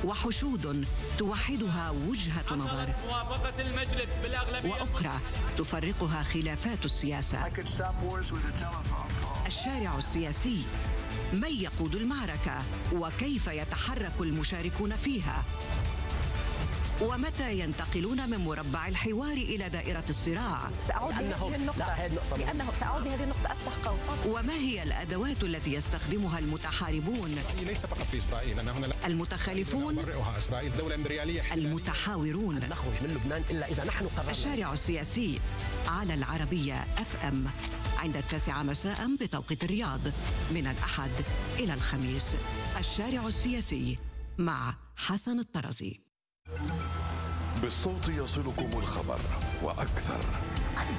وحشود توحدها وجهة نظر، موافقة المجلس بالأغلبية، وأخرى تفرقها خلافات السياسة. الشارع السياسي، من يقود المعركة وكيف يتحرك المشاركون فيها، ومتى ينتقلون من مربع الحوار إلى دائرة الصراع. سأعود لهذه النقطة لأنه سأعود لهذه النقطة أفتح قوس. وما هي الأدوات التي يستخدمها المتحاربون؟ ليس فقط في إسرائيل، أنا هنا المتخالفون، إسرائيل دولة إمبريالية، المتحاورون. نخرج من لبنان إلا إذا نحن قررنا. الشارع السياسي على العربية FM عند 9 مساء بتوقيت الرياض، من الأحد إلى الخميس. الشارع السياسي مع حسن الطرزي. بالصوت يصلكم الخبر وأكثر.